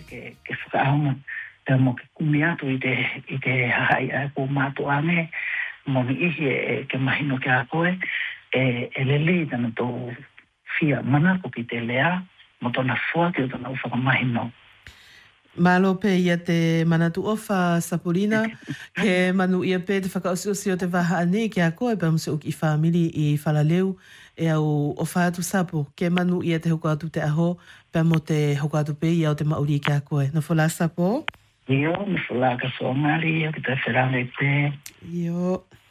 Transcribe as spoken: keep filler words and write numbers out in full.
ke ke whakaahonga te mo ke kumiatu i te, i te hahai a ko mātu ane mo ni ihi e ke mahino ke a koe e, e le li tana tō fia mana ko ki te lea mo tona fua ki o tona uwhaka mahino. Malo pe ia te manatu ofa Sapolina, ke manu ia pe te whakaosiosi o te waha ane ki a koe pa mse uki i whamili i whalaleu e au ofa atu sapo, ke manu ia te hoko atu te aho pa mo te hoko atu pe ia o te mauri ki a koe. Na whala sapo? Io, mi whala ka so ngari, o ki te wheranga i te. Io.